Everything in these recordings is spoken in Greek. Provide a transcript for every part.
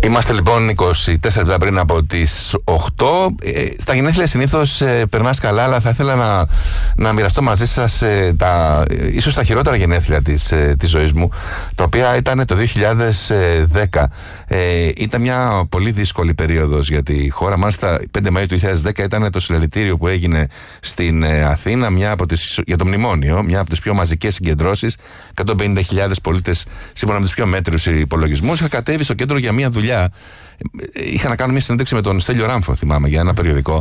Είμαστε λοιπόν 24 λεπτά πριν από τις 8. Στα γενέθλια συνήθως περνάς καλά, αλλά θα ήθελα να μοιραστώ μαζί σας ίσως τα χειρότερα γενέθλια της ζωής μου, τα οποία ήταν το 2010. Ήταν μια πολύ δύσκολη περίοδος για τη χώρα. Μάλιστα 5 Μαΐου του 2010 ήταν το συλλαλητήριο που έγινε στην Αθήνα για το μνημόνιο, μια από τις πιο μαζικές συγκεντρώσεις. 150.000 πολίτες, σύμφωνα με τους πιο μέτριους υπολογισμούς. Είχα κατέβει στο κέντρο για μια δουλειά. Είχα να κάνω μια συνέντευξη με τον Στέλιο Ράμφο, θυμάμαι, για ένα περιοδικό,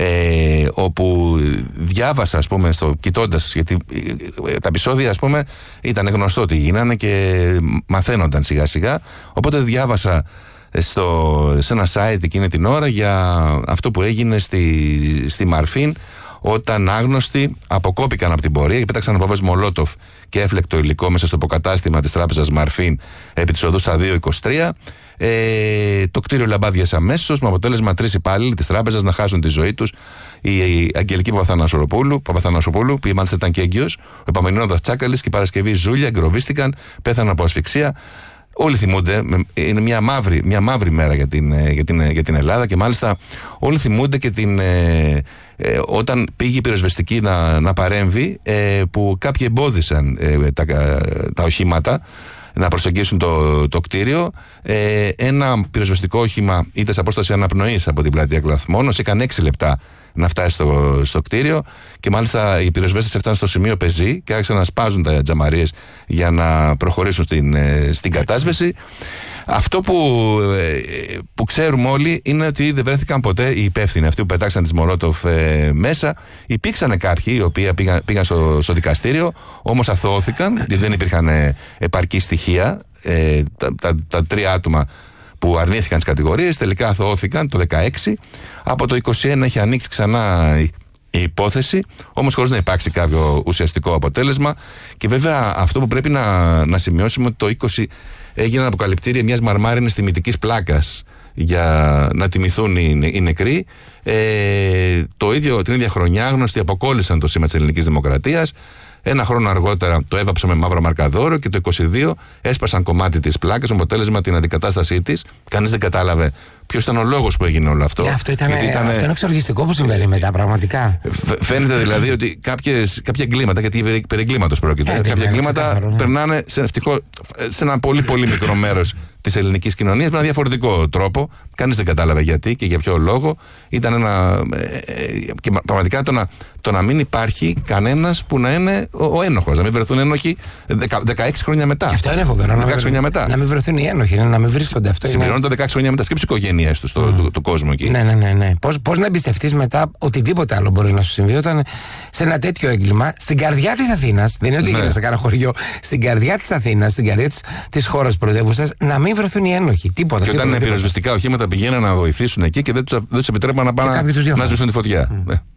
όπου διάβασα, ας πούμε, κοιτώντας, γιατί τα επεισόδια, ας πούμε, ήταν γνωστό τι γίνανε και μαθαίνονταν σιγά σιγά. Οπότε διάβασα σε ένα site εκείνη την ώρα για αυτό που έγινε στη Μαρφίν, όταν άγνωστοι αποκόπηκαν από την πορεία και πέταξαν βόμβες Μολότοφ και έφλεκτο υλικό μέσα στο υποκατάστημα της τράπεζας Μαρφίν επί της οδού στα 223. Το κτίριο λαμπάδιασε αμέσως, με αποτέλεσμα 3 υπάλληλοι της τράπεζας να χάσουν τη ζωή τους. Η Αγγελική Παπαθανασοπούλου, που μάλιστα ήταν και έγκυος, ο Επαμενίδας Τσάκαλης και η Παρασκευή Ζούλια εγκλωβίστηκαν, πέθαναν από ασφυξία. Όλοι θυμούνται, είναι μια μαύρη μέρα για την Ελλάδα, και μάλιστα όλοι θυμούνται και όταν πήγε η πυροσβεστική να παρέμβει, που κάποιοι εμπόδισαν τα οχήματα να προσεγγίσουν το κτίριο. Ένα πυροσβεστικό όχημα ήταν σε απόσταση αναπνοής από την πλατεία Κλαθμόνος, έκανε 6 λεπτά να φτάσει στο κτίριο, και μάλιστα οι πυροσβέστες έφταναν στο σημείο πεζή και άρχισαν να σπάζουν τα τζαμαρίες για να προχωρήσουν στην κατάσβεση. Αυτό που ξέρουμε όλοι είναι ότι δεν βρέθηκαν ποτέ οι υπεύθυνοι, αυτοί που πετάξαν τις Μολότοφ μέσα. Υπήρξαν κάποιοι οι οποίοι πήγαν στο δικαστήριο, όμως αθωώθηκαν, γιατί δεν υπήρχαν επαρκή στοιχεία. Τα 3 άτομα που αρνήθηκαν τις κατηγορίες τελικά αθωώθηκαν το 2016. Από το 2021 έχει ανοίξει ξανά η υπόθεση, όμως χωρίς να υπάρξει κάποιο ουσιαστικό αποτέλεσμα. Και βέβαια αυτό που πρέπει να σημειώσουμε, ότι το 20 έγιναν αποκαλυπτήρια μιας μαρμάρινης τιμητικής πλάκας για να τιμηθούν οι νεκροί. Την ίδια χρονιά άγνωστοι αποκόλλησαν το σήμα της Ελληνικής Δημοκρατίας. 1 χρόνο αργότερα το έβαψαν με μαύρο μαρκαδόρο, και το 22 έσπασαν κομμάτι της πλάκας με αποτέλεσμα την αντικατάστασή της. Κανείς δεν κατάλαβε ποιος ήταν ο λόγος που έγινε όλο αυτό. Αυτό είναι εξοργιστικό που συμβαίνει μετά, πραγματικά. Φαίνεται δηλαδή ότι κάποια εγκλήματα, γιατί περί εγκλήματος πρόκειται, κάποια εγκλήματα περνάνε σε ένα πολύ πολύ μικρό μέρος της ελληνικής κοινωνίας με ένα διαφορετικό τρόπο. Κανείς δεν κατάλαβε γιατί και για ποιο λόγο. Ήταν και πραγματικά το να μην υπάρχει κανένας που να είναι ο ένοχος, να μην βρεθούν ένοχοι 16 χρόνια μετά. Και αυτό είναι φοβερό. 16 χρόνια μετά. Να μην βρεθούν οι ένοχοι, να μην βρίσκονται. Αυτό συμπληρώνονται 16 χρόνια μετά. Σκέψου οι οικογένειές τους, του κόσμου εκεί. Ναι. Πώς να εμπιστευτείς μετά οτιδήποτε άλλο μπορεί να σου συμβεί όταν σε ένα τέτοιο έγκλημα, στην καρδιά της Αθήνας, δεν είναι ότι έγινε σε κάνα χωριό, στην καρδιά της Αθήνας, στην καρδιά της χώρας πρωτεύουσας, να μην βρεθούν οι ένοχοι. Τίποτα. Και όταν πυροσβεστικά οχήματα πηγαίνουν να βοηθήσουν εκεί και δεν τους επιτρέπουν να πάνε να σβήσουν τη φωτιά.